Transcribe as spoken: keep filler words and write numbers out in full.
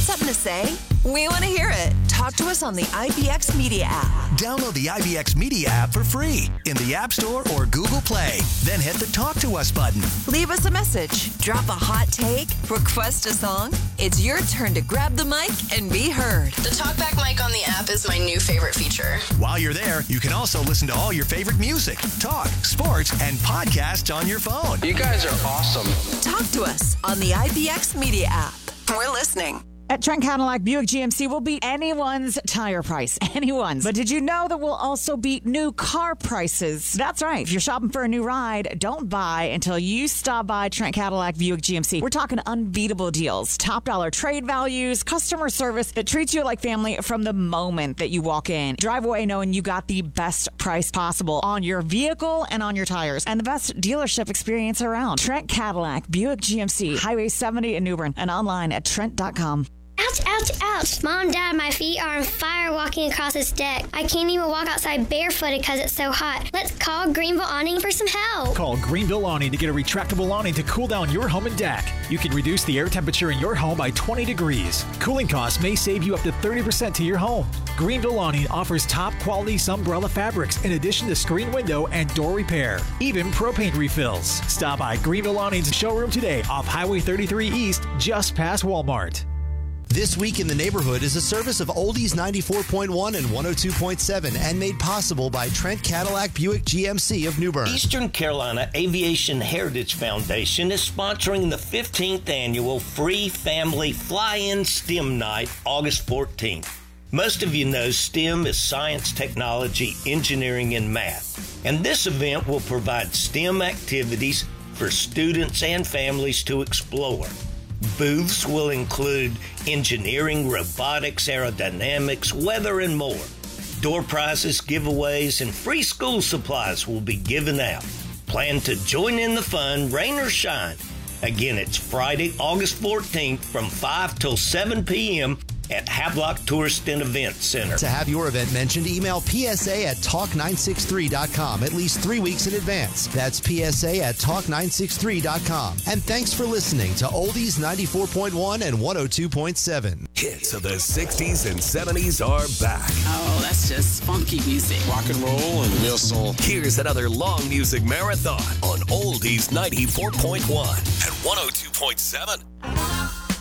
Got something to say? We want to hear it. Talk to us on the I B X Media app. Download the I B X Media app for free in the App Store or Google Play. Then hit the Talk to Us button. Leave us a message. Drop a hot take. Request a song. It's your turn to grab the mic and be heard. The TalkBack mic on the app is my new favorite feature. While you're there, you can also listen to all your favorite music, talk, sports, and podcasts on your phone. You guys are awesome. Talk to us on the I B X Media app. We're listening. At Trent Cadillac Buick G M C, we'll beat anyone's tire price. Anyone's. But did you know that we'll also beat new car prices? That's right. If you're shopping for a new ride, don't buy until you stop by Trent Cadillac Buick G M C. We're talking unbeatable deals, top dollar trade values, customer service that treats you like family from the moment that you walk in. Drive away knowing you got the best price possible on your vehicle and on your tires, and the best dealership experience around. Trent Cadillac Buick G M C, Highway seventy in New Bern, and online at trent dot com. Ouch, ouch, ouch. Mom, Dad, my feet are on fire walking across this deck. I can't even walk outside barefooted because it's so hot. Let's call Greenville Awning for some help. Call Greenville Awning to get a retractable awning to cool down your home and deck. You can reduce the air temperature in your home by twenty degrees. Cooling costs may save you up to thirty percent to your home. Greenville Awning offers top quality Sunbrella fabrics in addition to screen window and door repair. Even propane refills. Stop by Greenville Awning's showroom today off Highway thirty-three East, just past Walmart. This Week in the Neighborhood is a service of Oldies ninety-four point one and one oh two point seven and made possible by Trent Cadillac Buick G M C of New Bern. Eastern Carolina Aviation Heritage Foundation is sponsoring the fifteenth annual Free Family Fly-In STEM Night, August fourteenth. Most of you know STEM is science, technology, engineering, and math. And this event will provide STEM activities for students and families to explore. Booths will include engineering, robotics, aerodynamics, weather, and more. Door prizes, giveaways, and free school supplies will be given out. Plan to join in the fun, rain or shine. Again, it's Friday, August fourteenth from five till seven p.m. at Havelock Tourist and Event Center. To have your event mentioned, email P S A at talk nine six three dot com at least three weeks in advance. That's P S A at talk nine six three dot com. And thanks for listening to Oldies ninety-four point one and one oh two point seven. Hits of the sixties and seventies are back. Oh, that's just funky music. Rock and roll and real soul. Here's another long music marathon on Oldies ninety-four point one and one oh two point seven.